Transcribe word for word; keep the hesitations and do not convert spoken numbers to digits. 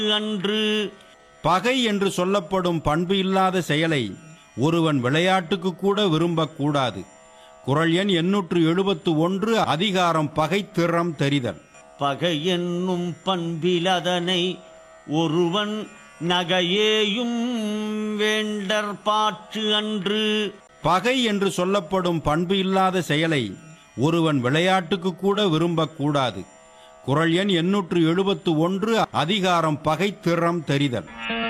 அன்று. பகை என்று சொல்லப்படும் பண்பு இல்லாத செயலை ஒருவன் விளையாட்டுக்கு கூட விரும்பக்கூடாது. குறள் எண் எண்ணூற்று எழுபத்து ஒன்று. அதிகாரம் பகை திறம் தெரிதல். பகை என்னும் பண்பிலதனை ஒருவன் நகையேயும் வேண்டற்பாற்று அன்று. பகை என்று சொல்லப்படும் பண்பு இல்லாத செயலை ஒருவன் விளையாட்டுக்கு கூட விரும்பக்கூடாது. குறள் எண் எண்ணூற்று எழுபத்து ஒன்று. அதிகாரம் பகை திறம் தெரிதல்.